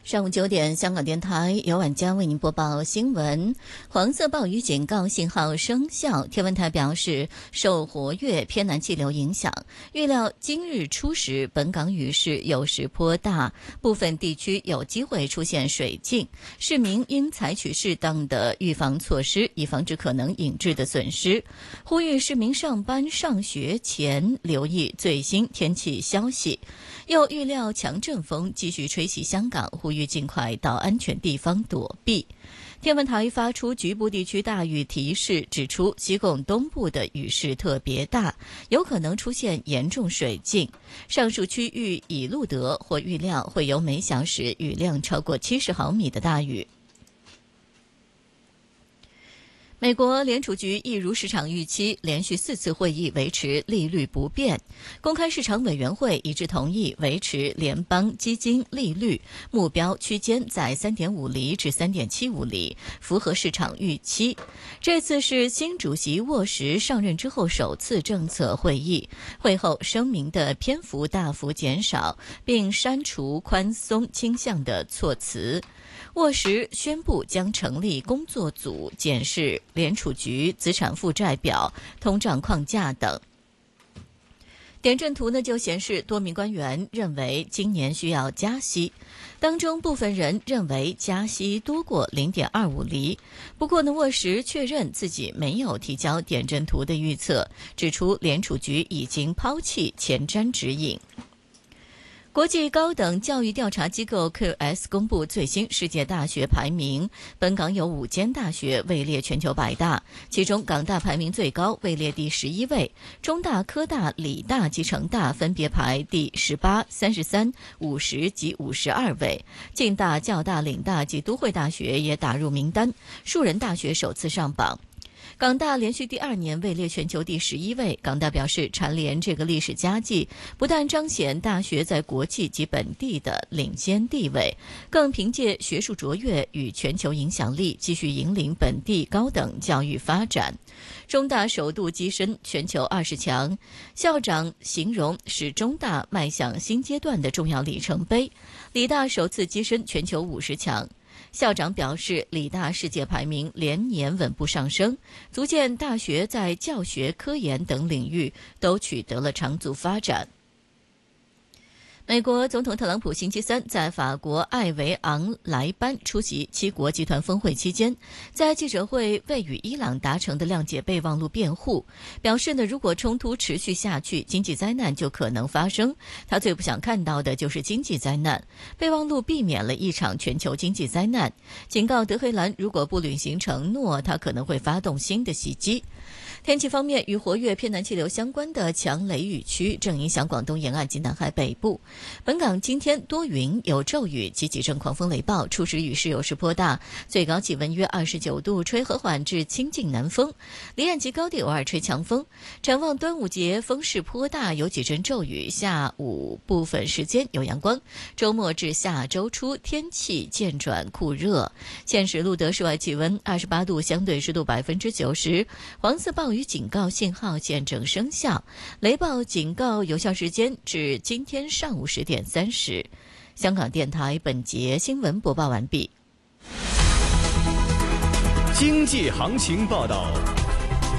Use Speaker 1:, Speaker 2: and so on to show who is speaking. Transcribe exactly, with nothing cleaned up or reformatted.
Speaker 1: 上午九点，香港电台由晚间为您播报新闻。黄色暴雨警告信号生效，天文台表示，受活跃偏南气流影响，预料今日初时本港雨势有时颇大，部分地区有机会出现水浸，市民应采取适当的预防措施，以防止可能引致的损失。呼吁市民上班上学前留意最新天气消息。又预料强阵风继续吹袭香港，呼吁尽快到安全地方躲避。天文台发出局部地区大雨提示，指出西贡东部的雨势特别大，有可能出现严重水浸。上述区域已录得或预料会有每小时雨量超过七十毫米的大雨。美国联储局一如市场预期，连续四次会议维持利率不变。公开市场委员会一致同意维持联邦基金利率目标区间在 三点五 厘至 三点七五 厘，符合市场预期。这次是新主席沃什上任之后首次政策会议，会后声明的篇幅大幅减少，并删除宽松倾向的措辞。沃什宣布将成立工作组，检视联储局资产负债表、通胀框架等。点阵图呢就显示，多名官员认为今年需要加息，当中部分人认为加息多过 零点二五 厘。不过呢，沃什确认自己没有提交点阵图的预测，指出联储局已经抛弃前瞻指引。国际高等教育调查机构 Q S 公布最新世界大学排名，本港有五间大学位列全球百大，其中港大排名最高，位列第十一位，中大、科大、理大及成大分别排第十八、三十三、五十及五十二位，浸大、教大、岭大及都会大学也打入名单，树人大学首次上榜。港大连续第二年位列全球第十一位。港大表示，蝉联这个历史佳绩，不但彰显大学在国际及本地的领先地位，更凭借学术卓越与全球影响力，继续引领本地高等教育发展。中大首度跻身全球二十强，校长形容是中大迈向新阶段的重要里程碑。理大首次跻身全球五十强。校长表示，理大世界排名连年稳步上升，足见大学在教学、科研等领域都取得了长足发展。美国总统特朗普星期三在法国艾维昂莱班出席七国集团峰会期间，在记者会为与伊朗达成的谅解备忘录辩护，表示呢，如果冲突持续下去，经济灾难就可能发生。他最不想看到的就是经济灾难。备忘录避免了一场全球经济灾难，警告德黑兰如果不履行承诺，他可能会发动新的袭击。天气方面，与活跃偏南气流相关的强雷雨区正影响广东沿岸及南海北部。本港今天多云有骤雨及几阵狂风雷暴，初时雨势有时颇大，最高气温约二十九度，吹和缓至清劲南风，离岸及高地偶尔吹强风。展望端午节风势颇大，有几阵骤雨，下午部分时间有阳光。周末至下周初天气渐转酷热。现时录得室外气温二十八度，相对湿度百分之九十，黄色暴雨警告信号现正生效，雷暴警告有效时间至今天上午十点三十。香港电台本节新闻播报完毕。
Speaker 2: 经济行情报道。